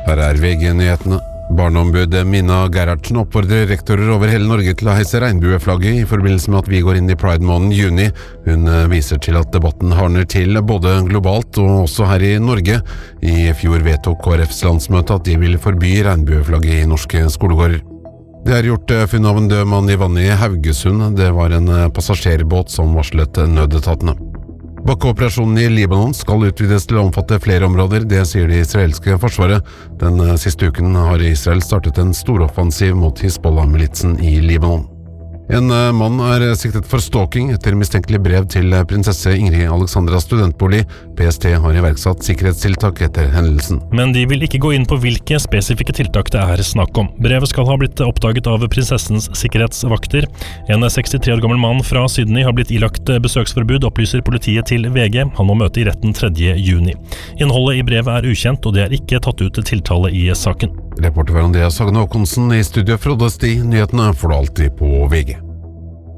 Her VG-nyhetene. Barneombudet Mina Gerhardsen oppfordrer rektorer over hele Norge til å heise regnbueflagget i forbindelse med at vi går inn i Pride-måneden juni. Hun viser til at debatten hardner til både globalt og også her i Norge. I fjor vedtok KrFs landsmøte at de vil forby regnbueflagget i norske skolegårder. Det er gjort funn av en død mann i vannet i Haugesund. Det var en passasjerbåt som varslet nødetatene. Bakkeoperasjonen i Libanon skal utvides til å omfatte flere områder, det sier det israelske forsvaret. Den siste uken har Israel startet en storoffensiv mot Hizbollah-militsen i Libanon. En mann er siktet for stalking etter mistenkelig brev til prinsesse Ingrid Alexandras studentbolig. PST har iverksatt sikkerhetstiltak etter hendelsen. Men de vil ikke gå inn på hvilke spesifikke tiltak det er snakk om. Brevet skal ha blitt oppdaget av prinsessens sikkerhetsvakter. En 63 år gammel mann fra Sydney har blitt ilagt besøksforbud, opplyser politiet til VG. Han må møte i retten 3. juni. Innholdet i brevet er ukjent, og det er ikke tatt ut tiltale i saken. Reporter var Andreas Hagen Håkonsen, i studio Frode Sti. Nyhetene får du alltid på VG.